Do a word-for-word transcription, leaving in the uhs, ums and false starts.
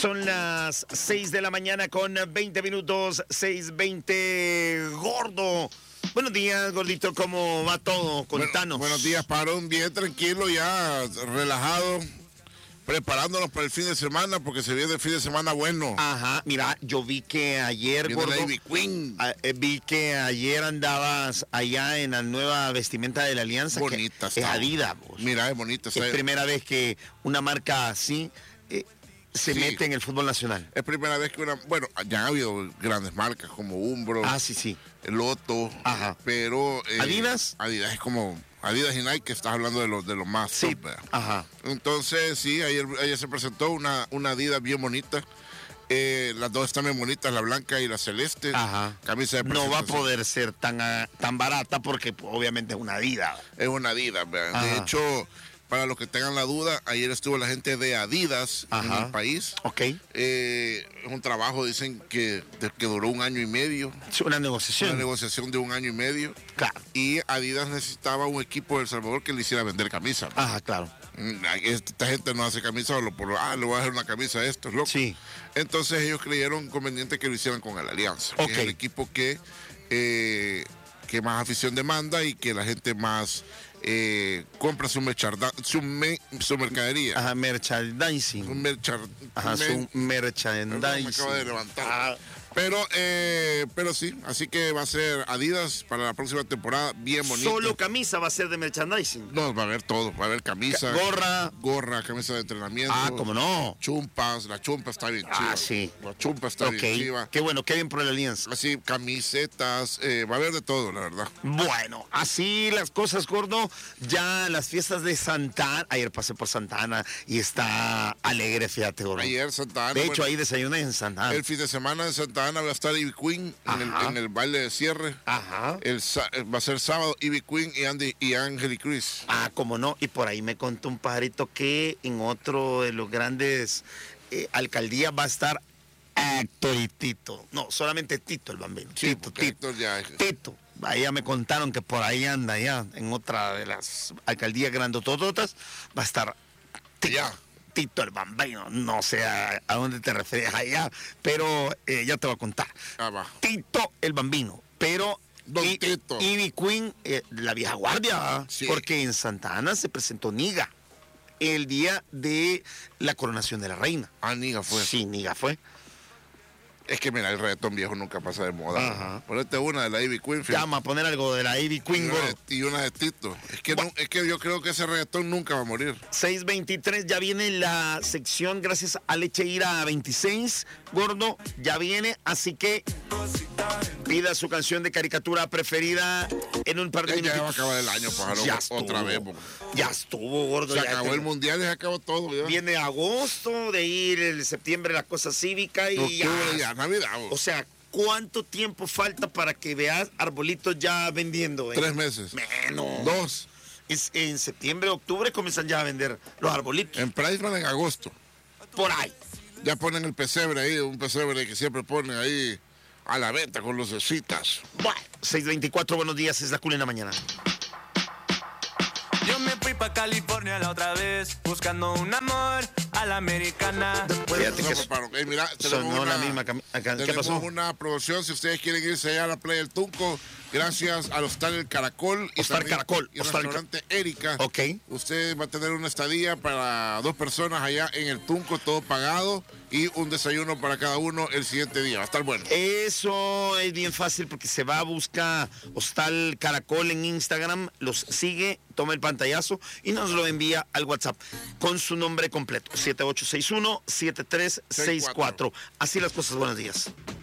Son las seis de la mañana con veinte minutos, seis veinte, gordo. Buenos días, gordito, ¿cómo va todo? Contanos. Bueno, buenos días, Parón, bien tranquilo, ya relajado, preparándonos para el fin de semana, porque se viene el fin de semana bueno. Ajá, mira, yo vi que ayer, Viene gordo, la Ivy Queen. a- eh, vi que ayer andabas allá en la nueva vestimenta de la Alianza. Bonita que es está. Adidas, vos. Mira, es bonita. Es está- primera vez que una marca así eh, se Sí. mete en el fútbol nacional. Es primera vez que una... Bueno, ya ha habido grandes marcas como Umbro, Ah, sí, sí. Loto, Ajá. pero... eh, ¿Adidas? Adidas es como... Adidas y Nike, estás hablando de los de los más Sí, top, ¿verdad? ajá. Entonces, sí, ayer, ayer se presentó una, una Adidas bien bonita. Eh, las dos están bien bonitas, la blanca y la celeste. Ajá. Camisa de No va a presentación. poder ser tan, ah, tan barata porque pues, obviamente es una Adidas. Es una Adidas, ¿verdad? De Ajá. hecho, para los que tengan la duda, ayer estuvo la gente de Adidas en Ajá. el país. Ok. Eh, es un trabajo, dicen que, de- que duró un año y medio. Es una negociación. Una negociación de un año y medio. Claro. Y Adidas necesitaba un equipo de El Salvador que le hiciera vender camisas. ¿no? Ajá, claro. Mm, Esta gente no hace camisas solo por, ah, le voy a hacer una camisa a esto, es loco. Sí. Entonces ellos creyeron conveniente que lo hicieran con el Alianza, que Ok. es el equipo que, eh, que más afición demanda y que la gente más eh, compra su, mercharda- su, me- su mercadería. Ajá, merchandising. Un merchar- Ajá, me- su merchandising. Perdón, me acabo de levantar. Ah, Pero, eh, pero sí, así que va a ser Adidas para la próxima temporada, bien bonito. solo camisa va a ser de merchandising. No, va a haber todo, va a haber camisa, Gorra. gorra, camisa de entrenamiento. Ah, cómo no. Chumpas, la chumpa está bien chiva. Ah, sí. La chumpa está Ok. bien chiva. Qué bueno, qué bien por la Alianza. Así, camisetas, eh, va a haber de todo, la verdad. Bueno, así las cosas, gordo. Ya las fiestas de Santa Ana. Ayer pasé por Santa Ana y está alegre, fíjate, gordo. Ayer Santa Ana. De hecho, bueno, ahí desayuné en Santa Ana. el fin de semana en Santa Ana va a estar Ivy Queen en el, Ajá. en el baile de cierre. Ajá. El, sa- va a ser sábado Ivy Queen y Andy y Ángel y Chris. Ah, cómo no. Y por ahí me contó un pajarito que en otro de los grandes eh, alcaldías va a estar Héctor y Tito. No, solamente Tito el bambino. Sí, Tito, porque Tito. Héctor ya es- Tito. Ahí ya me contaron que por ahí anda ya, en otra de las alcaldías grandotototas, va a estar Tito. Ya. Tito el bambino. No sé a, a dónde te refieres allá, pero eh, ya te voy a contar. Ah, va. Tito el bambino, pero Don I- Tito. Ivy Queen, eh, la vieja guardia, ¿verdad? Sí. Porque en Santa Ana se presentó Niga el día de la coronación de la reina. Ah, Niga fue. Sí, Niga fue. Es que mira, el reggaetón viejo nunca pasa de moda. Ajá. Ponete una de la Ivy Queen. Ya fíjate. vamos a poner algo de la Ivy Y Queen, una, gordo. de, y una de Tito. Es que, Bueno. no- es que yo creo que ese reggaetón nunca va a morir. seis veintitrés, ya viene la sección gracias a Lecheira veintiséis, gordo, ya viene, así que pida su canción de caricatura preferida en un par de Ya, minutos. ya va a acabar el año, pájaro. Ya Otra estuvo. vez. po. Ya estuvo, gordo. Se ya acabó te- el mundial y se acabó todo. ¿ya? Viene agosto, de ir el septiembre la cosa cívica y Octubre, ya. ya, Navidad. po. O sea, ¿cuánto tiempo falta para que veas arbolitos ya vendiendo? eh? Tres meses. Menos. Dos. Es- en septiembre, octubre comienzan ya a vender los arbolitos. En Price van en agosto. Por ahí. Ya ponen el pesebre ahí, un pesebre que siempre ponen ahí a la venta con lucecitas. Bueno, seis veinticuatro, buenos días, es la Cool en la mañana. Yo me fui pa' California la otra vez, buscando un amor a la americana. Fíjate que No, papá, ok, mira, sonó tenemos la una- misma cami- acá. ¿Qué tenemos pasó? una promoción, si ustedes quieren irse allá a la playa del Tunco, gracias al Hostal El Caracol. Hostal también- Caracol, Y el Hostal restaurante Erika. Ok. Usted va a tener una estadía para dos personas allá en el Tunco, todo pagado, y un desayuno para cada uno el siguiente día. Va a estar bueno. Eso es bien fácil porque se va a buscar Hostal Caracol en Instagram, los sigue, toma el pantallazo y nos lo envía al WhatsApp con su nombre completo, siete ocho seis uno, siete tres seis cuatro. Así las cosas, buenos días.